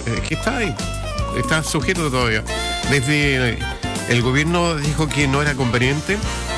que está ahí, está sujeto todavía. Desde el gobierno dijo que no era conveniente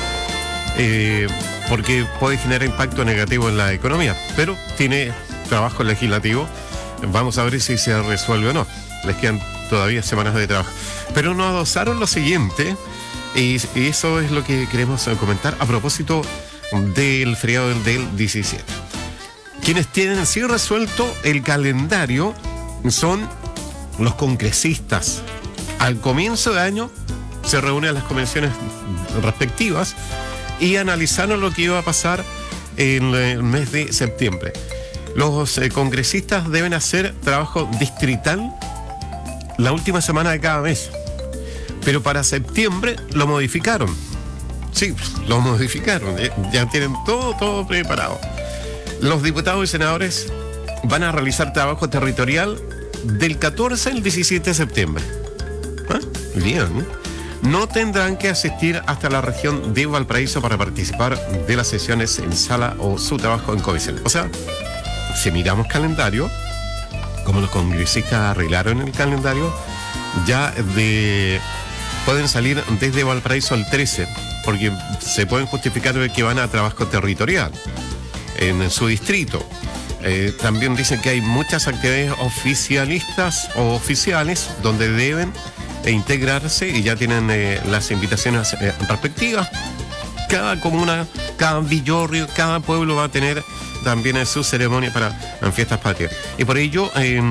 porque puede generar impacto negativo en la economía, pero tiene trabajo legislativo. Vamos a ver si se resuelve o no. Les quedan todavía semanas de trabajo. Pero nos adosaron lo siguiente, y eso es lo que queremos comentar a propósito del feriado del 17. Quienes tienen sí resuelto el calendario son los congresistas. Al comienzo de año se reúnen las convenciones respectivas y analizaron lo que iba a pasar en el mes de septiembre. Los congresistas deben hacer trabajo distrital la última semana de cada mes. Pero para septiembre lo modificaron. Sí, lo modificaron. Ya tienen todo preparado. Los diputados y senadores van a realizar trabajo territorial del 14 al 17 de septiembre. ¿Ah? Bien. No tendrán que asistir hasta la región de Valparaíso para participar de las sesiones en sala o su trabajo en comisión. O sea, si miramos calendario, como los congresistas arreglaron el calendario, ya pueden salir desde Valparaíso al 13, porque se pueden justificar de que van a trabajo territorial en su distrito. También dicen que hay muchas actividades oficialistas o oficiales donde deben integrarse y ya tienen las invitaciones respectivas. Cada comuna, cada villorrio, cada pueblo va a tener también su ceremonia para en fiestas patrias. Y por ello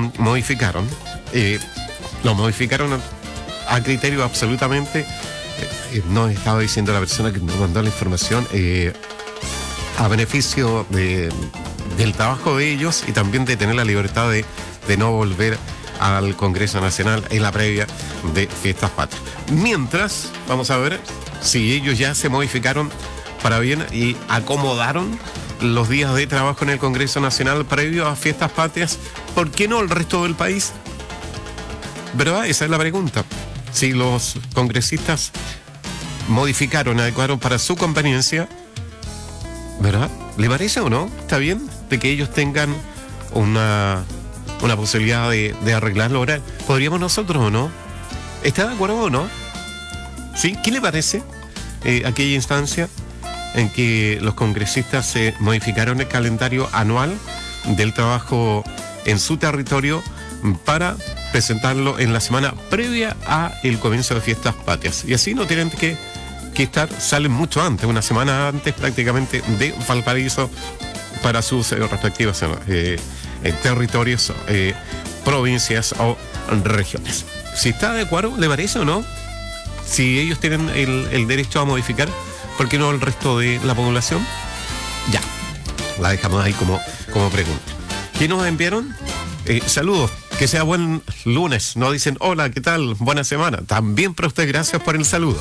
lo modificaron a criterio absolutamente, nos estaba diciendo la persona que nos mandó la información, a beneficio del trabajo de ellos y también de tener la libertad de no volver al Congreso Nacional en la previa de fiestas patrias. Mientras, vamos a ver si ellos ya se modificaron para bien y acomodaron los días de trabajo en el Congreso Nacional previo a fiestas patrias. ¿Por qué no el resto del país? ¿Verdad? Esa es la pregunta. Si los congresistas modificaron, adecuaron para su conveniencia, ¿verdad? ¿Le parece o no? ¿Está bien? De que ellos tengan una posibilidad de arreglarlo ahora. ¿Podríamos nosotros o no? ¿Está de acuerdo o no? ¿Sí? ¿Qué le parece aquella instancia en que los congresistas se modificaron el calendario anual del trabajo en su territorio para presentarlo en la semana previa a el comienzo de fiestas patrias? Y así no tienen que salen mucho antes, una semana antes prácticamente de Valparaíso para sus respectivos territorios, provincias o regiones. Si está de acuerdo, ¿le parece o no? Si ellos tienen el derecho a modificar, ¿por qué no el resto de la población? Ya, la dejamos ahí como pregunta. ¿Qué nos enviaron? Saludos, que sea buen lunes. Nos dicen, hola, ¿qué tal? Buena semana. También para usted, gracias por el saludo.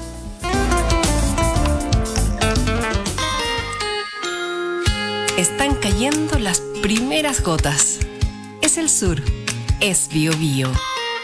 Están cayendo las primeras gotas. Es el sur, es Biobío.